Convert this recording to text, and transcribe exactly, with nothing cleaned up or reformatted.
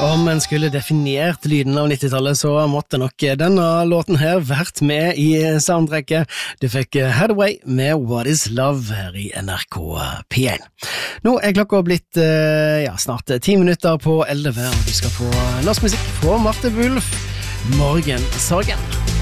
Om en skulle definert lyden av nittitallet, så måtte nok denne låten her vært med i soundtracket. Du fikk Hathaway med What is Love her i N R K P én. Nå er klokka blitt ja, snart ti minutter på elleve, og du skal få norsk musikk fra Marte Wulf, Morgensorgen.